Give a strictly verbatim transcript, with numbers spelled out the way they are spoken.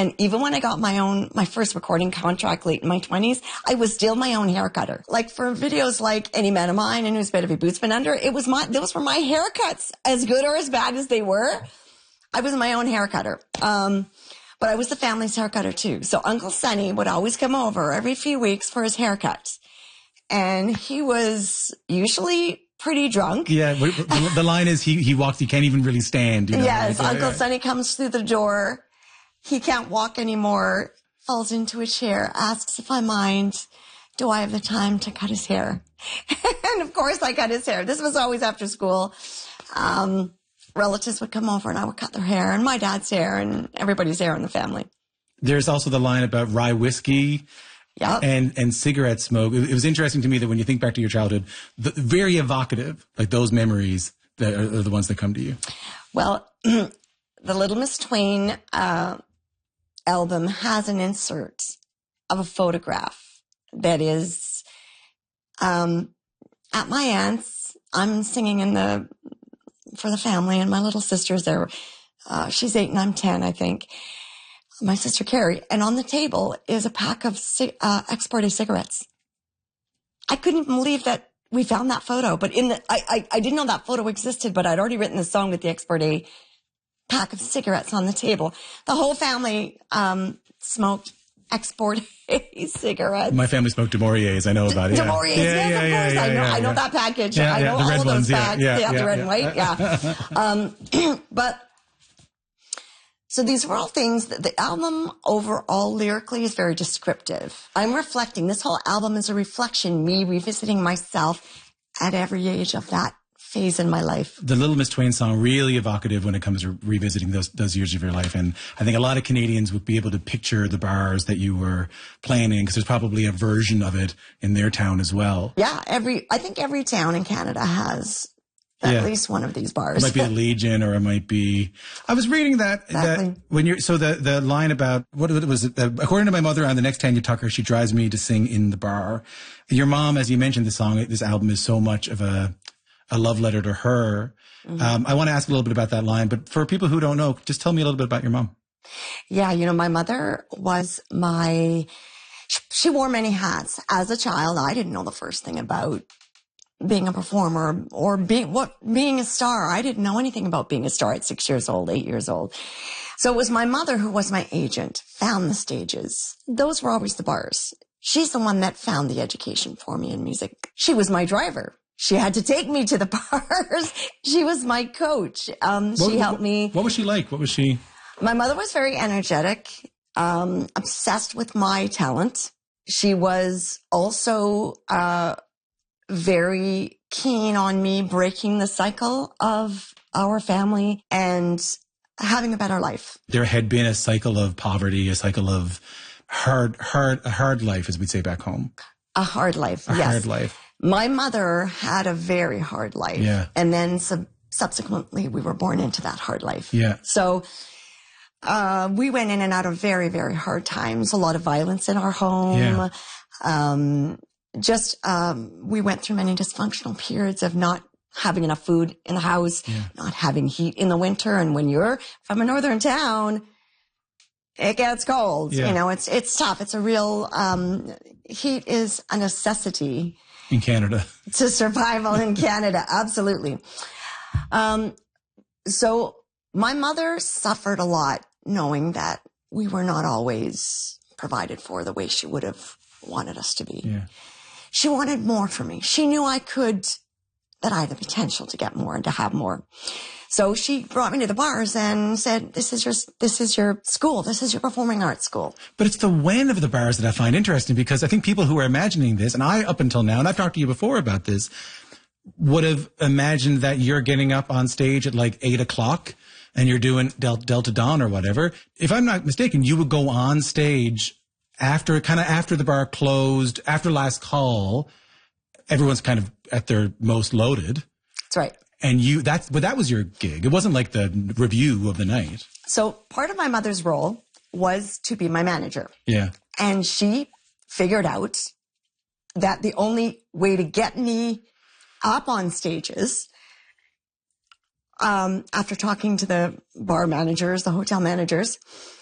And even when I got my own, my first recording contract late in my twenties, I was still my own hair cutter. Like for videos like Any Man of Mine and Whose Bed Have Your Boots Been Under, it was my, those were my haircuts, as good or as bad as they were. I was my own hair cutter. Um, but I was the family's hair cutter too. So Uncle Sonny would always come over every few weeks for his haircut. And he was usually pretty drunk. Yeah, the line is he he walks, he can't even really stand. You know? Yes, so, Uncle yeah. Sonny comes through the door. He can't walk anymore, falls into a chair, asks if I mind, do I have the time to cut his hair? And of course I cut his hair. This was always after school. Um, relatives would come over and I would cut their hair, and my dad's hair and everybody's hair in the family. There's also the line about rye whiskey. Yep. And, and cigarette smoke. It, it was interesting to me that when you think back to your childhood, the, very evocative, like those memories that are, are the ones that come to you. Well, the Little Miss Twain, uh, album has an insert of a photograph that is, um, at my aunt's. I'm singing in the, for the family, and my little sister's there. Uh, she's eight and I'm ten, I think. My sister Carrie, and on the table is a pack of uh, Export A cigarettes. I couldn't even believe that we found that photo, but in the, I, I, I didn't know that photo existed, but I'd already written the song with the Export A pack of cigarettes on the table. The whole family, um, smoked Export A cigarettes. My family smoked Demoriers. I know about it. Yeah. Demoriers, yeah, yes, yeah, of yeah, course. yeah, I know, yeah, I know yeah. that package. Yeah, I yeah, know the all red those ones, bags. Yeah, yeah, yeah, yeah, the red yeah. and white. Yeah. um, but, so these were all things that the album overall lyrically is very descriptive. I'm reflecting. This whole album is a reflection, me revisiting myself at every age of that phase in my life. The Little Miss Twain song, really evocative when it comes to revisiting those those years of your life. And I think a lot of Canadians would be able to picture the bars that you were playing in, because there's probably a version of it in their town as well. Yeah, every I think every town in Canada has at Yeah. least one of these bars. It might be the Legion, or it might be. I was reading that Exactly. that when you're so the the line about what was it? Uh, according to my mother, on the next Tanya Tucker, she drives me to sing in the bar. Your mom, as you mentioned, the song, this album is so much of a a love letter to her. Mm-hmm. Um, I want to ask a little bit about that line, but for people who don't know, just tell me a little bit about your mom. Yeah, you know, my mother was my. She wore many hats as a child. I didn't know the first thing about being a performer or being what being a star. I didn't know anything about being a star at six years old, eight years old. So it was my mother who was my agent, found the stages. Those were always the bars. She's the one that found the education for me in music. She was my driver. She had to take me to the bars. She was my coach. Um, What- she helped what- me. What was she like? What was she? My mother was very energetic, um, obsessed with my talent. She was also, uh, very keen on me breaking the cycle of our family and having a better life. There had been a cycle of poverty, a cycle of hard, hard, a hard life, as we'd say back home. A hard life, A yes. hard life. My mother had a very hard life. Yeah. And then sub- subsequently we were born into that hard life. Yeah. So, uh, we went in and out of very, very hard times. A lot of violence in our home. Yeah. Um, just, um, we went through many dysfunctional periods of not having enough food in the house, Yeah. not having heat in the winter. And when you're from a northern town, it gets cold. Yeah. You know, it's, it's tough. It's a real, um, heat is a necessity In Canada. to survival in Canada. Absolutely. Um, so my mother suffered a lot knowing that we were not always provided for the way she would have wanted us to be. Yeah. She wanted more for me. She knew I could, that I had the potential to get more and to have more. So she brought me to the bars and said, this is your, this is your school. This is your performing arts school. But it's the when of the bars that I find interesting, because I think people who are imagining this, and I up until now, and I've talked to you before about this, would have imagined that you're getting up on stage at like eight o'clock and you're doing Del- Delta Dawn or whatever. If I'm not mistaken, you would go on stage after, kind of after the bar closed, after last call. Everyone's kind of at their most loaded. That's right. And you, that's, but that was your gig. It wasn't like the review of the night. So part of my mother's role was to be my manager. Yeah. And she figured out that the only way to get me up on stages, um, after talking to the bar managers, the hotel managers,